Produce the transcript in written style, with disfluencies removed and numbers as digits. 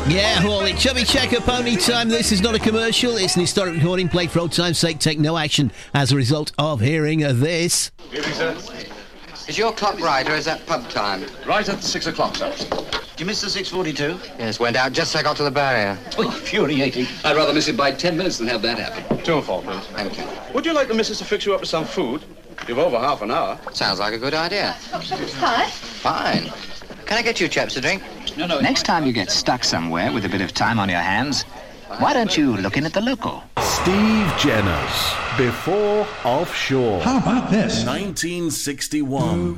Yeah, Hawley. Chubby Checker, Pony Time. This is not a commercial. It's an historic recording played for old time's sake. Take no action as a result of hearing this. Evening, sir. Is your clock right, or is that pub time? Right at 6 o'clock, sir. Did you miss the 6:42? Yes, went out just as I got to the barrier. Oh, infuriating. I'd rather miss it by 10 minutes than have that happen. 2 and 4, please. Thank you. Would you like the missus to fix you up with some food? You've over half an hour. Sounds like a good idea. Hi. Fine. Can I get you chaps a drink? No. Next time you get stuck somewhere with a bit of time on your hands, why don't you look in at the local? Steve Jenner's Before Offshore. How about this? 1961.